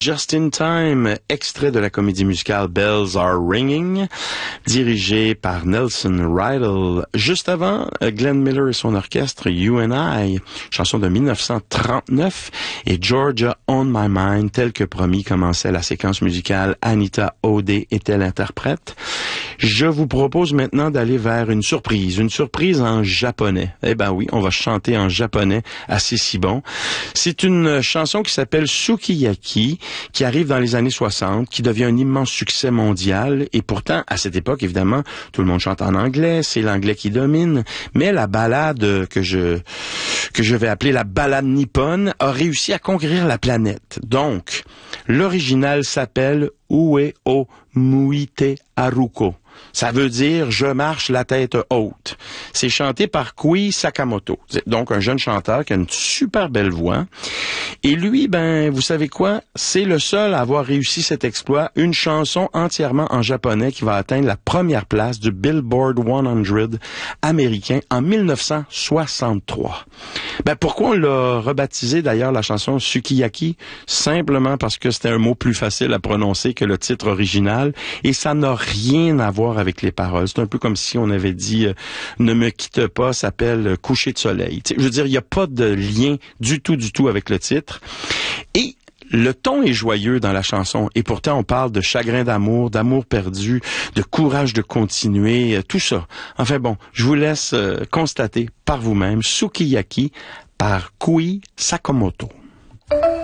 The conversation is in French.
Just in Time, extrait de la comédie musicale Bells Are Ringing, dirigé par Nelson Riddle. Juste avant, Glenn Miller et son orchestre You and I, chanson de 1939, et Georgia on My Mind, tel que promis, commençait la séquence musicale. Anita O'Day était l'interprète. Je vous propose maintenant d'aller vers une surprise en japonais. Eh ben oui, on va chanter en japonais, assez si bon. C'est une chanson qui s'appelle Sukiyaki, qui arrive dans les années 60, qui devient un immense succès mondial, et pourtant, à cette époque, évidemment, tout le monde chante en anglais, c'est l'anglais qui domine, mais la ballade que je vais appeler la ballade nippone a réussi à conquérir la planète. Donc, l'original s'appelle Ue o Muite Haruko. Ça veut dire « Je marche la tête haute ». C'est chanté par Kui Sakamoto, donc un jeune chanteur qui a une super belle voix. Et lui, vous savez quoi? C'est le seul à avoir réussi cet exploit, une chanson entièrement en japonais qui va atteindre la première place du Billboard 100 américain en 1963. Pourquoi on l'a rebaptisé d'ailleurs la chanson Sukiyaki? Simplement parce que c'était un mot plus facile à prononcer que le titre original, et ça n'a rien à voir avec les paroles. C'est un peu comme si on avait dit Ne me quitte pas s'appelle Coucher de soleil. Je veux dire, il n'y a pas de lien du tout avec le titre. Et le ton est joyeux dans la chanson, et pourtant on parle de chagrin d'amour perdu, de courage de continuer, tout ça. Enfin bon, je vous laisse constater par vous-même Sukiyaki par Kui Sakamoto.